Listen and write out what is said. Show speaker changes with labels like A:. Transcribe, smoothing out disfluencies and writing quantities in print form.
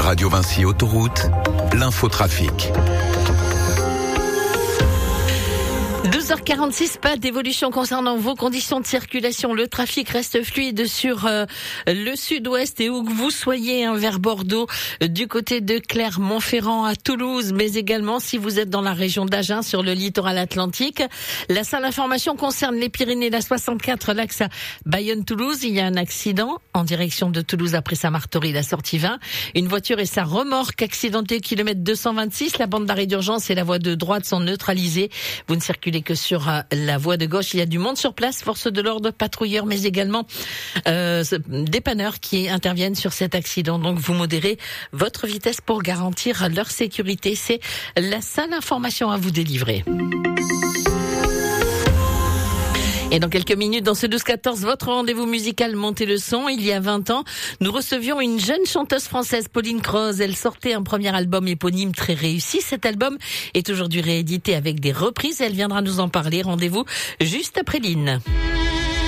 A: Radio Vinci Autoroute, l'infotrafic.
B: 12h46, pas d'évolution concernant vos conditions de circulation. Le trafic reste fluide sur le sud-ouest et où que vous soyez, vers Bordeaux, du côté de Clermont-Ferrand à Toulouse, mais également si vous êtes dans la région d'Agen sur le littoral atlantique. La seule information concerne les Pyrénées, la 64, l'axe à Bayonne-Toulouse. Il y a un accident en direction de Toulouse après Saint-Martory, la sortie 20. Une voiture et sa remorque accidentée au kilomètre 226. La bande d'arrêt d'urgence et la voie de droite sont neutralisées. Vous ne circulez que sur la voie de gauche. Il y a du monde sur place, forces de l'ordre, patrouilleurs, mais également dépanneurs qui interviennent sur cet accident. Donc vous modérez votre vitesse pour garantir leur sécurité. C'est la seule information à vous délivrer. Et dans quelques minutes, dans ce 12-14, votre rendez-vous musical Montez le son. Il y a 20 ans, nous recevions une jeune chanteuse française, Pauline Croze. Elle sortait un premier album éponyme très réussi. Cet album est aujourd'hui réédité avec des reprises. Elle viendra nous en parler. Rendez-vous juste après Lynn.